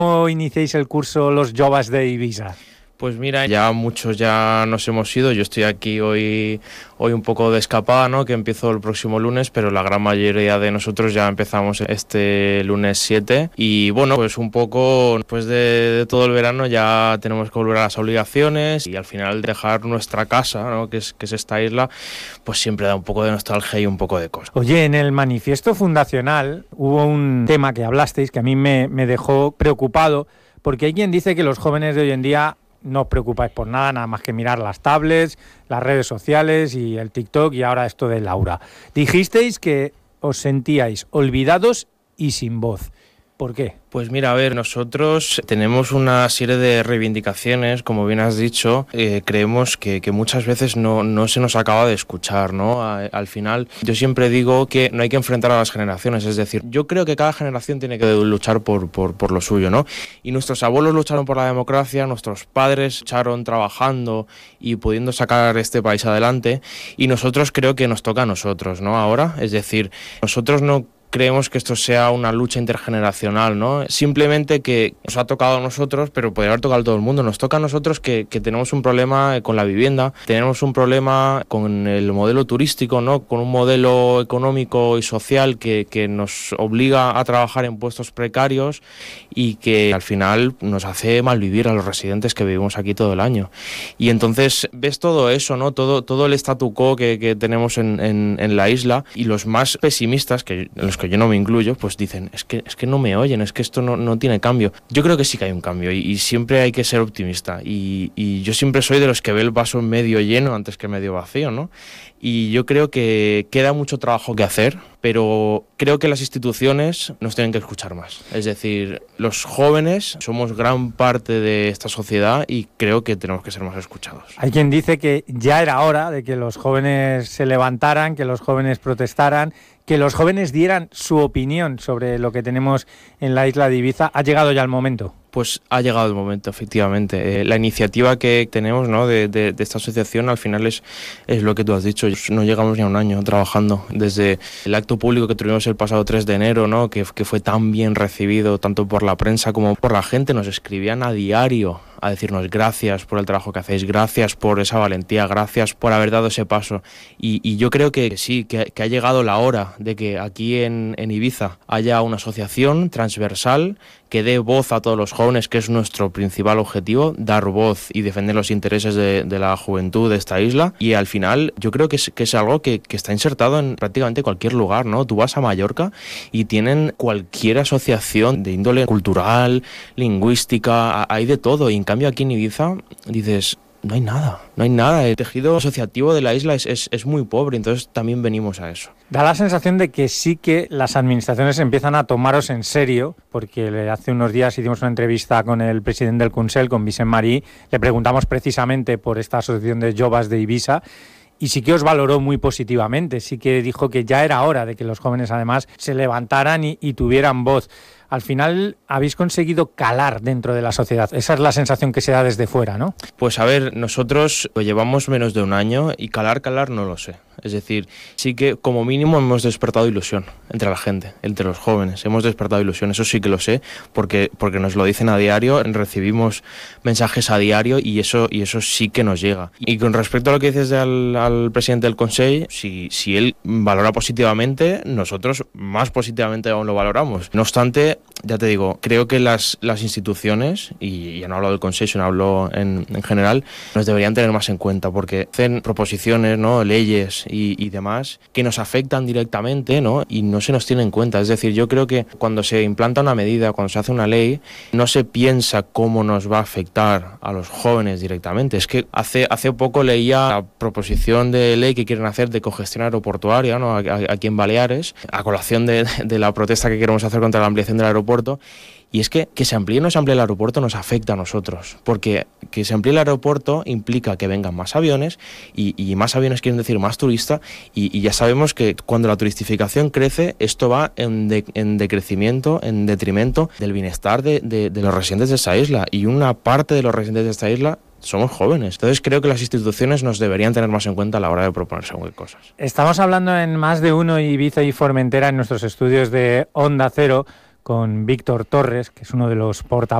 ¿Cómo iniciáis el curso Los Joves de Ibiza? Pues mira, ya muchos ya nos hemos ido. Yo estoy aquí hoy un poco de escapada, ¿no? Que empiezo el próximo lunes, pero la gran mayoría de nosotros ya empezamos este lunes 7. Y bueno, pues un poco después de todo el verano ya tenemos que volver a las obligaciones y al final dejar nuestra casa, ¿no? Que es esta isla, pues siempre da un poco de nostalgia y un poco de cosa. Oye, en el manifiesto fundacional hubo un tema que hablasteis que a mí me dejó preocupado, porque hay quien dice que los jóvenes de hoy en día no os preocupáis por nada más que mirar las tablets, las redes sociales y el TikTok y ahora esto de Laura. Dijisteis que os sentíais olvidados y sin voz. ¿Por qué? Pues mira, a ver, nosotros tenemos una serie de reivindicaciones, como bien has dicho, creemos que muchas veces no se nos acaba de escuchar, ¿no? Al final, yo siempre digo que no hay que enfrentar a las generaciones, es decir, yo creo que cada generación tiene que luchar por lo suyo, ¿no? Y nuestros abuelos lucharon por la democracia, nuestros padres lucharon trabajando y pudiendo sacar este país adelante, y nosotros creo que nos toca a nosotros, ¿no? Ahora, es decir, nosotros no creemos que esto sea una lucha intergeneracional, ¿no? Simplemente que nos ha tocado a nosotros, pero podría haber tocado a todo el mundo. Nos toca a nosotros que tenemos un problema con la vivienda, tenemos un problema con el modelo turístico, ¿no? Con un modelo económico y social que nos obliga a trabajar en puestos precarios y que al final nos hace malvivir a los residentes que vivimos aquí todo el año. Y entonces ves todo eso, ¿no? Todo el statu quo que tenemos en la isla, y los más pesimistas, en los que yo no me incluyo, pues dicen, es que no me oyen, es que esto no tiene cambio. Yo creo que sí que hay un cambio y siempre hay que ser optimista, y yo siempre soy de los que ve el vaso medio lleno antes que medio vacío, ¿no? Y yo creo que queda mucho trabajo que hacer, pero creo que las instituciones nos tienen que escuchar más. Es decir, los jóvenes somos gran parte de esta sociedad y creo que tenemos que ser más escuchados. Hay quien dice que ya era hora de que los jóvenes se levantaran, que los jóvenes protestaran, que los jóvenes dieran su opinión sobre lo que tenemos en la isla de Ibiza. ¿Ha llegado ya el momento? Pues ha llegado el momento, efectivamente. La iniciativa que tenemos, ¿no? de esta asociación al final es lo que tú has dicho. No llegamos ni a un año trabajando. Desde el acto público que tuvimos el pasado 3 de enero, ¿no? que fue tan bien recibido tanto por la prensa como por la gente. Nos escribían a diario a decirnos gracias por el trabajo que hacéis, gracias por esa valentía, gracias por haber dado ese paso. Y yo creo que sí, que ha llegado la hora de que aquí en Ibiza haya una asociación transversal que dé voz a todos los jóvenes, que es nuestro principal objetivo, dar voz y defender los intereses de la juventud de esta isla. Y al final yo creo que es algo que está insertado en prácticamente cualquier lugar, ¿no? Tú vas a Mallorca y tienen cualquier asociación de índole cultural, lingüística, hay de todo. Y en cambio aquí en Ibiza dices, no hay nada. El tejido asociativo de la isla es muy pobre, entonces también venimos a eso. Da la sensación de que sí que las administraciones empiezan a tomaros en serio, porque hace unos días hicimos una entrevista con el presidente del Consell, con Vicent Marí, le preguntamos precisamente por esta asociación de Joves de Ibiza, y sí que os valoró muy positivamente, sí que dijo que ya era hora de que los jóvenes además se levantaran y tuvieran voz. Al final habéis conseguido calar dentro de la sociedad. Esa es la sensación que se da desde fuera, ¿no? Pues a ver, nosotros lo llevamos menos de un año y calar no lo sé. Es decir, sí que como mínimo hemos despertado ilusión entre la gente, entre los jóvenes. Hemos despertado ilusión, eso sí que lo sé, porque nos lo dicen a diario, recibimos mensajes a diario y eso sí que nos llega. Y con respecto a lo que dices al presidente del Consell, si él valora positivamente, nosotros más positivamente aún lo valoramos. No obstante, ya te digo, creo que las instituciones, y ya no hablo del Consell, sino hablo en general, nos deberían tener más en cuenta, porque hacen proposiciones, ¿no? Leyes y demás que nos afectan directamente, ¿no? Y no se nos tiene en cuenta. Es decir, yo creo que cuando se implanta una medida, cuando se hace una ley, no se piensa cómo nos va a afectar a los jóvenes directamente. Es que hace poco leía la proposición de ley que quieren hacer de congestión aeroportuaria, ¿no? Aquí en Baleares, a colación de la protesta que queremos hacer contra la ampliación del aeropuerto. Y es que se amplíe o no se amplíe el aeropuerto nos afecta a nosotros, porque que se amplíe el aeropuerto implica que vengan más aviones y más aviones quieren decir más turistas y ya sabemos que cuando la turistificación crece esto va en decrecimiento, en detrimento del bienestar de los residentes de esta isla, y una parte de los residentes de esta isla somos jóvenes. Entonces creo que las instituciones nos deberían tener más en cuenta a la hora de proponer según qué cosas. Estamos hablando en Más de Uno, Ibiza y Formentera, en nuestros estudios de Onda Cero, con Víctor Torres, que es uno de los portavoces